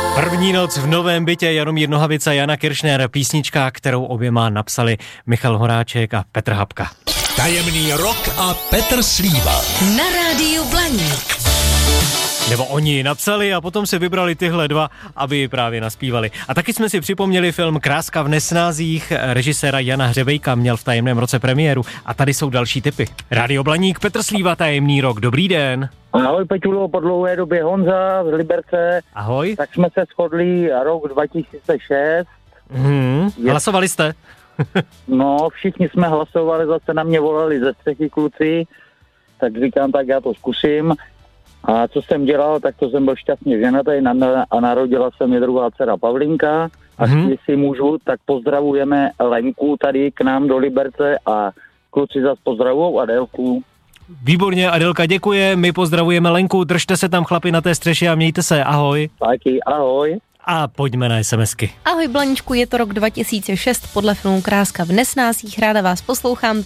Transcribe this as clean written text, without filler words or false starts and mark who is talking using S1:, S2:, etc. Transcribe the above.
S1: První noc v novém bytě, Jaromír Nohavica, Jana Kiršner, písnička, kterou oběma napsali Michal Horáček a Petr Habka.
S2: Tajemný rok a Petr Slíva.
S3: Na rádiu Blaník.
S1: Nebo oni ji napsali a potom si vybrali tyhle dva, aby ji právě naspívali. A taky jsme si připomněli film Kráska v nesnázích režiséra Jana Hřebejka, měl v tajemném roce premiéru. A tady jsou další tipy. Rádio Blaník, Petr Slíva, Tajemný rok, dobrý den.
S4: Ahoj Peťulo, po dlouhé době Honza z Liberce.
S1: Ahoj.
S4: Tak jsme se shodli rok 2006.
S1: Hlasovali jste?
S4: No, všichni jsme hlasovali, zase na mě volali ze střechy kluci, tak říkám, tak já to zkusím. A co jsem dělal, tak to jsem byl šťastně ženatý a narodila se mi druhá dcera Pavlinka. A jestli můžu, tak pozdravujeme Lenku tady k nám do Liberce a kluci zase pozdravujou Adélku.
S1: Výborně, Adelka děkuje, my pozdravujeme Lenku, držte se tam chlapi na té střeše a mějte se, ahoj.
S4: Taky, ahoj.
S1: A pojďme na SMSky.
S3: Ahoj Blaníčku, je to rok 2006, podle filmu Kráska v nesnázích, ráda vás poslouchám,